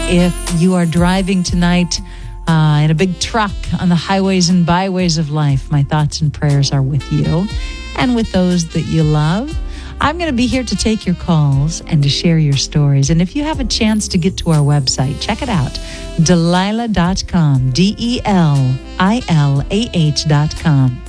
If you are driving tonight in a big truck on the highways and byways of life, my thoughts and prayers are with you and with those that you love. I'm going to be here to take your calls and to share your stories. And if you have a chance to get to our website, check it out, Delilah.com, DELILAH.com.